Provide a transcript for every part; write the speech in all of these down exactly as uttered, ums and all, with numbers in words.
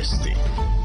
vijesti.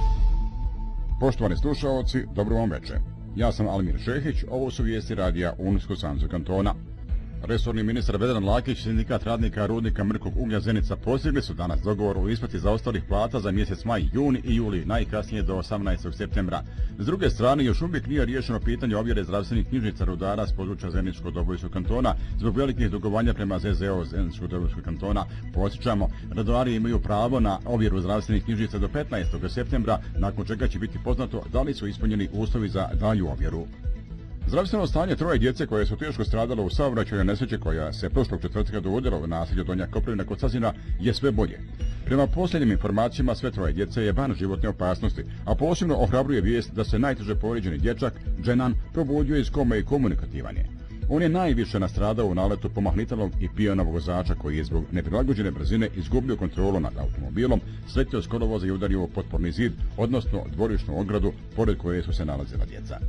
Poštovani slušalci, dobro vam večer. Ja sam Almir Šehić, ovo su vijesti radija Unsko-Sanskog kantona. Resorni ministar Vedran Lakić, sindikat radnika rudnika Mrkog uglja Zenica postigli su danas dogovor o isplati zaostalih plata za mjesec maj, juni i juli, najkasnije do osamnaestog septembra. S druge strane, još uvijek nije riješeno pitanje ovjere zdravstvenih knjižica rudara s područja Zeničko-Dobojskog kantona zbog velikih dugovanja prema Z Z O Zeničko-Dobojskog kantona. Podsjećamo, rudari imaju pravo na ovjeru zdravstvenih knjižica do petnaestog septembra, nakon čega će biti poznato da li su ispunjeni uslovi za dalju ovjeru. Zdravstveno stanje troje djece koje su teško stradalo u saobraćajnoj nesreći koja se prošlog četvrtka dogodila u naselju Donja Koprivina kod Sazina je sve bolje. Prema posljednjim informacijama sve troje djece je van životne opasnosti, a posebno ohrabruje vijest da se najteže povrijeđeni dječak, Dženan, probudio iz kome i komunikativan je. On je najviše nastradao u naletu pomahnitalog i pijanog vozača koji je zbog neprilagođene brzine izgubio kontrolu nad automobilom, sletio s kolovoza i udario u potporni zid, odnosno dvorišnu ogradu pored koje su se nalazila djeca.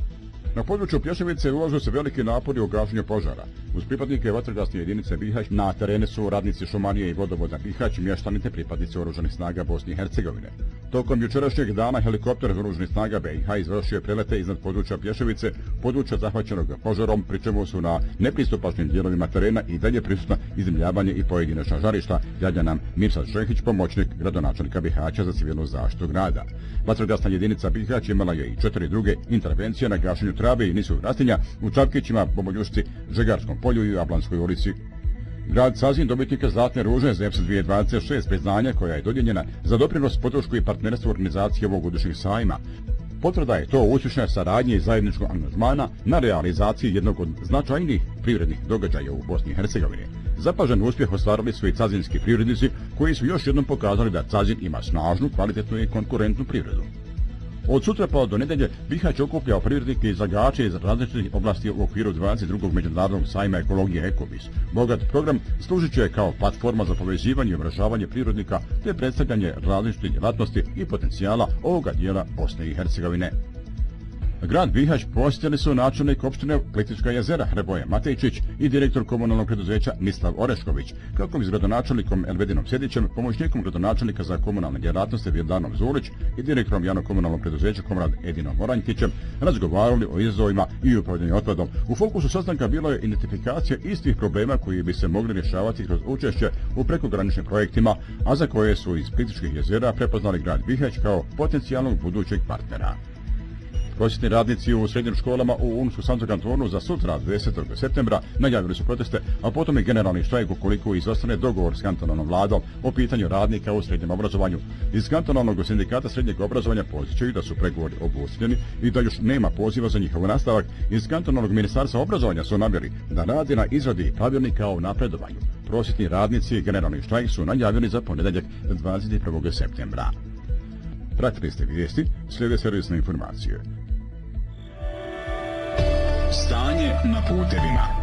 Na području Plješevice uložio se veliki napori u gašenju požara. Uz pripadnike vatrogasne jedinice Bihać na terenu su radnici šumarije i vodovoda Bihać i mještani te pripadnici oružanih snaga Bosne i Hercegovine. Tokom jučerašnjeg dana helikopter oružanih snaga B i H izvršio je prelete iznad područja Plješevice, područja zahvaćenog požarom, pri čemu su na nepristupačnim dijelovima terena i dalje prisutna izemljavanje i pojedinačna žarišta, javlja nam Mirsad Šehić, pomoćnik gradonačelnika Bihaća za civilnu zaštitu grada. Vatrogasna jedinica Bihać imala je i četiri druge intervencije na gašenju trave i niskog rastinja u Čapkićima, Pomoljušci, Žegarskom polju i Ablanskoj ulici. Grad Sazin dobitnika Zlatne ruže Z E P S dvije tisuće dvadeset šest priznanja koja je dodijeljena za doprinos podršku i partnerstvo organizacije ovogodišnjeg sajma. Potvrda je to uspješne saradnje i zajedničkog angažmana na realizaciji jednog od značajnijih privrednih događaja u Bosni i Hercegovini. Zapažen uspjeh ostvarili su i cazinski privrednici koji su još jednom pokazali da Cazin ima snažnu, kvalitetnu i konkurentnu privredu. Od sutra pa do nedelje Bihać okuplja privrednike i izlagače iz različitih oblasti u okviru dvadeset drugog međunarodnog sajma ekologije Ekobis. Bogat program služit će kao platforma za povezivanje i umrežavanje privrednika te predstavljanje različitih djelatnosti i potencijala ovoga dijela Bosne i Hercegovine. Grad Bihać posjetili su načelnik opštine Plitvička jezera Hrvoje Matejčić i direktor komunalnog preduzeća Mislav Orešković, kako bi s gradonačelnikom Elvedinom Sjedićem, pomoćnikom gradonačelnika za komunalne djelatnosti Vjerdanom Zulić i direktorom javnog komunalnog preduzeća Komrad Edinom Oranjkićem razgovarali o izazovima i upravljanju otpadom. U fokusu sastanka bilo je identifikacija istih problema koji bi se mogli rješavati kroz učešće u prekograničnim projektima, a za koje su iz Plitvičkih jezera prepoznali grad Bihać kao potencijalnog budućeg partnera. Prosvjetni radnici u srednjim školama u Unsko-Sanskom kantonu za sutra desetog septembra najavili su proteste, a potom i generalni štrajk ukoliko izostane dogovor s kantonalnom vladom o pitanju radnika u srednjem obrazovanju. Iz kantonalnog sindikata srednjeg obrazovanja podsjećaju da su pregovori obustavljeni i da još nema poziva za njihov nastavak. Iz kantonalnog ministarstva obrazovanja su naveli da radi na izradi pravilnika o napredovanju. Prosvjetni radnici i generalni štrajk su najavili za ponedjeljak dvadeset prvog septembra. Pratili ste vijesti, slijede servisne informacije. Stanje na putevima.